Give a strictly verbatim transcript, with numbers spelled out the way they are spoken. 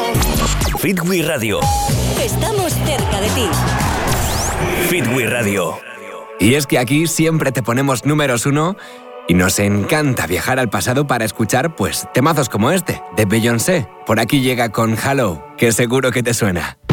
Fitwi Radio. Estamos cerca de ti. Fitwi Radio. Y es que aquí siempre te ponemos números uno y nos encanta viajar al pasado para escuchar, pues, temazos como este, de Beyoncé. Por aquí llega con Hello, que seguro que te suena.